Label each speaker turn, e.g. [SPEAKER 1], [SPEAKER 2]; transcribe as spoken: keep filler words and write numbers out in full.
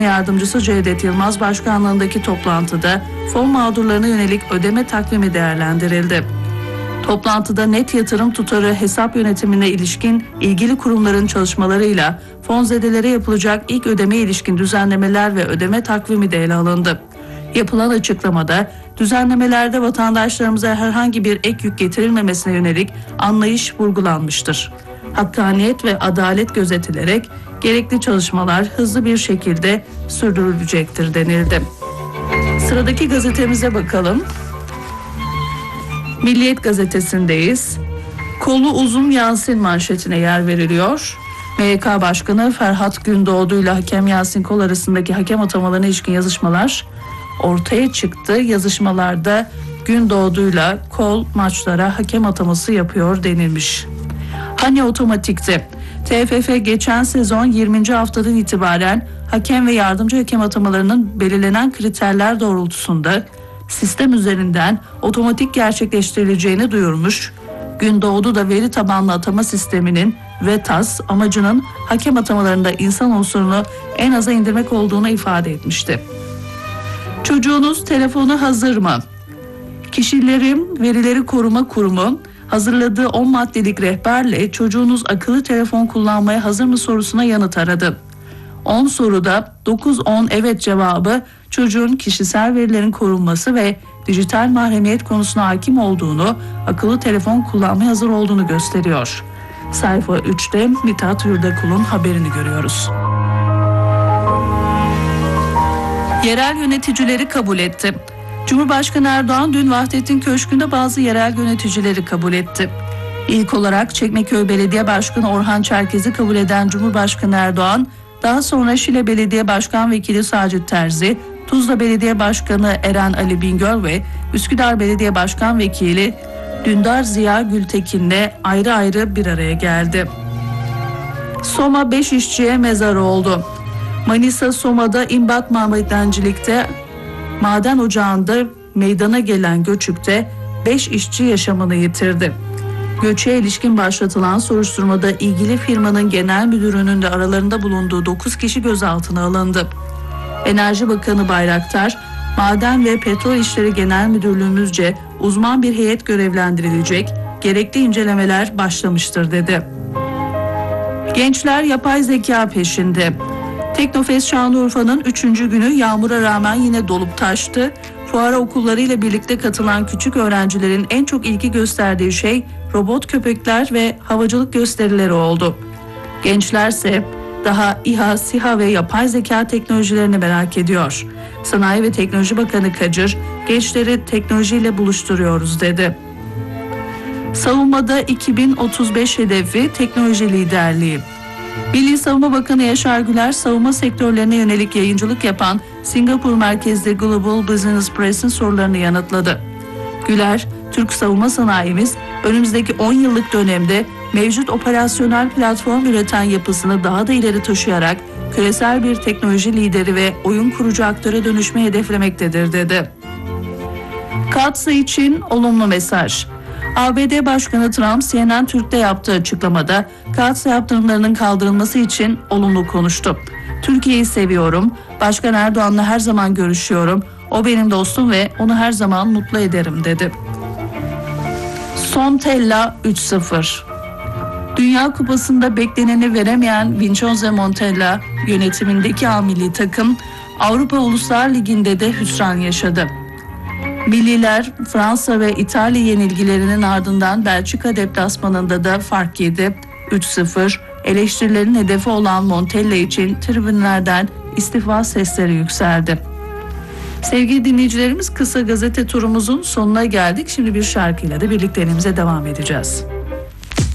[SPEAKER 1] Yardımcısı Cevdet Yılmaz başkanlığındaki toplantıda fon mağdurlarına yönelik ödeme takvimi değerlendirildi. Toplantıda net yatırım tutarı hesap yönetimine ilişkin ilgili kurumların çalışmalarıyla fonzedelere yapılacak ilk ödemeye ilişkin düzenlemeler ve ödeme takvimi de ele alındı. Yapılan açıklamada düzenlemelerde vatandaşlarımıza herhangi bir ek yük getirilmemesine yönelik anlayış vurgulanmıştır. Hakkaniyet ve adalet gözetilerek gerekli çalışmalar hızlı bir şekilde sürdürülecektir denildi. Sıradaki gazetemize bakalım. Milliyet gazetesindeyiz. Kolu uzun Yasin manşetine yer veriliyor. M Y K Başkanı Ferhat Gündoğdu ile Hakem Yasin Kol arasındaki hakem atamalarına ilişkin yazışmalar ortaya çıktı. Yazışmalarda Gündoğdu'yla Kol maçlara hakem ataması yapıyor denilmiş. Hani otomatikti? T F F geçen sezon yirminci haftadan itibaren hakem ve yardımcı hakem atamalarının belirlenen kriterler doğrultusunda sistem üzerinden otomatik gerçekleştirileceğini duyurmuş. Gündoğdu da veri tabanlı atama sisteminin V E T A S amacının hakem atamalarında insan unsurunu en aza indirmek olduğunu ifade etmişti. Çocuğunuz telefonu hazır mı? Kişilerin Verileri Koruma Kurumu hazırladığı on maddelik rehberle çocuğunuz akıllı telefon kullanmaya hazır mı sorusuna yanıt aradı. on soruda dokuz on evet cevabı çocuğun kişisel verilerin korunması ve dijital mahremiyet konusuna hakim olduğunu, akıllı telefon kullanmaya hazır olduğunu gösteriyor. Sayfa üçte Mithat Yurdakul'un haberini görüyoruz. Yerel yöneticileri kabul etti. Cumhurbaşkanı Erdoğan dün Vahdettin Köşkü'nde bazı yerel yöneticileri kabul etti. İlk olarak Çekmeköy Belediye Başkanı Orhan Çerkez'i kabul eden Cumhurbaşkanı Erdoğan, daha sonra Şile Belediye Başkan Vekili Sacit Terzi, Tuzla Belediye Başkanı Eren Ali Bingöl ve Üsküdar Belediye Başkan Vekili Dündar Ziya Gültekin'le ayrı ayrı bir araya geldi. Soma beş işçiye mezar oldu. Manisa Soma'da İmbat Madencilik'te maden ocağında meydana gelen göçükte beş işçi yaşamını yitirdi. Göçe ilişkin başlatılan soruşturmada ilgili firmanın genel müdürünün de aralarında bulunduğu dokuz kişi gözaltına alındı. Enerji Bakanı Bayraktar, Maden ve Petrol İşleri Genel Müdürlüğümüzce uzman bir heyet görevlendirilecek, gerekli incelemeler başlamıştır dedi. Gençler yapay zeka peşinde. Teknofest Şanlıurfa'nın üçüncü günü yağmura rağmen yine dolup taştı. Fuara okullarıyla birlikte katılan küçük öğrencilerin en çok ilgi gösterdiği şey robot köpekler ve havacılık gösterileri oldu. Gençlerse daha İHA, SİHA ve yapay zeka teknolojilerini merak ediyor. Sanayi ve Teknoloji Bakanı Kacır, gençleri teknolojiyle buluşturuyoruz dedi. Savunmada iki bin otuz beş hedefi teknoloji liderliği. Milli Savunma Bakanı Yaşar Güler, savunma sektörlerine yönelik yayıncılık yapan Singapur merkezli Global Business Press'in sorularını yanıtladı. Güler, Türk savunma sanayimiz önümüzdeki on yıllık dönemde mevcut operasyonel platform üreten yapısını daha da ileri taşıyarak küresel bir teknoloji lideri ve oyun kurucu aktöre dönüşmeyi hedeflemektedir dedi. Katsa için olumlu mesaj. A B D Başkanı Trump C N N Türk'te yaptığı açıklamada Katsa yaptırımlarının kaldırılması için olumlu konuştu. Türkiye'yi seviyorum, Başkan Erdoğan'la her zaman görüşüyorum, o benim dostum ve onu her zaman mutlu ederim dedi. Montella üç sıfır. Dünya Kupası'nda bekleneni veremeyen Vincenzo Montella yönetimindeki A milli takım Avrupa Uluslar Ligi'nde de hüsran yaşadı. Milliler Fransa ve İtalya yenilgilerinin ardından Belçika deplasmanında da fark yedi. üç sıfır eleştirilerin hedefi olan Montella için tribünlerden istifa sesleri yükseldi. Sevgili dinleyicilerimiz, kısa gazete turumuzun sonuna geldik. Şimdi bir şarkıyla da birlikteliğimize devam edeceğiz.